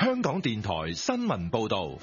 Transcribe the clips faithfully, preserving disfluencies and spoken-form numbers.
香港電台新聞報道。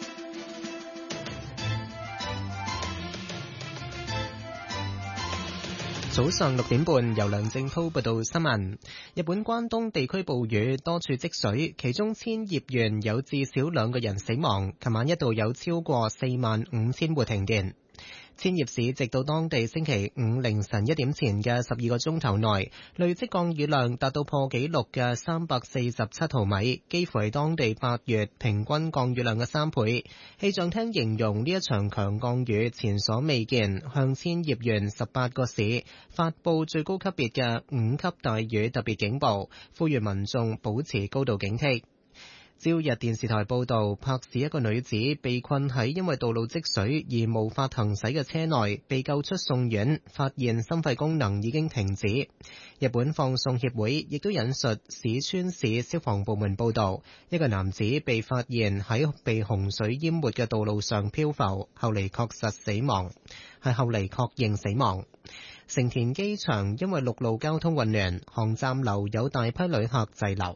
早上六點半，由梁正濤報道新聞。日本關東地區暴雨，多處積水，其中千葉縣有至少兩個人死亡。琴晚一度有超過四萬五千戶停電。千葉市直到當地星期五凌晨一點前嘅十二個鐘頭內，累積降雨量達到破紀錄嘅三百四十七毫米，幾乎係當地八月平均降雨量嘅三倍。氣象廳形容呢一場強降雨前所未見，向千葉縣十八個市發佈最高級別嘅五級大雨特別警報，呼籲民眾保持高度警惕。朝日電視台報道，柏市一個女子被困喺因為道路積水而無法行駛嘅車內，被救出送院，發現心肺功能已經停止。日本放送協會亦都引述市川市消防部門報道，一個男子被發現喺被洪水淹沒嘅道路上漂浮，後嚟確實死亡，係後嚟確認死亡。成田機場因為陸路交通混亂，航站樓有大批旅客滯留。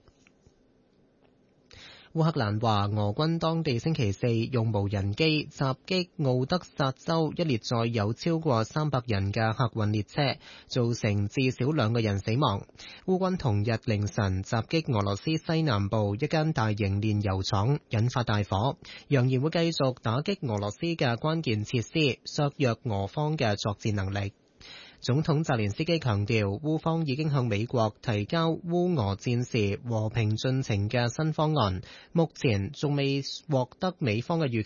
烏克蘭話，俄軍當地星期四用無人機襲擊奧德薩州一列載有超過三百人嘅客運列車，造成至少兩個人死亡。烏軍同日凌晨襲擊俄羅斯西南部一間大型煉油廠，引發大火，揚言會繼續打擊俄羅斯嘅關鍵設施，削弱俄方嘅作戰能力。總統澤連斯基強調，烏方已經向美國提交烏俄戰事和平進程嘅新方案，目前仲未獲得美方嘅預期。